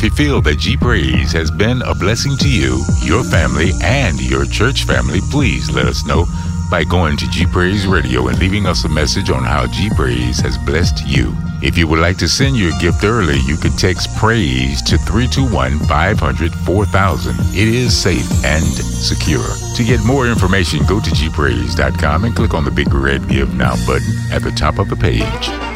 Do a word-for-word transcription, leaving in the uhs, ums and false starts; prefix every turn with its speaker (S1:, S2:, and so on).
S1: you feel that G Praise has been a blessing to you, your family, and your church family, please let us know by going to G Praise Radio and leaving us a message on how G Praise has blessed you. If you would like to send your gift early, you can text PRAISE to three two one, five hundred, four thousand. It is safe and secure. To get more information, go to G Praise dot com and click on the big red Give Now button at the top of the page.